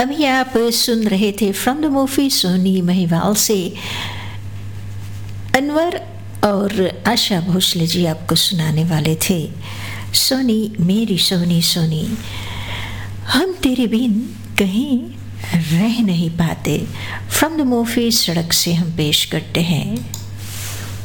अभी आप सुन रहे थे from the movie Soni Mahiwal से अनवर और आशा भोसले जी आपको सुनाने वाले थे सोनी मेरी सोनी सोनी। हम तेरे बिन कहीं रह नहीं पाते फ्रॉम द मूवी सड़क से हम पेश करते हैं।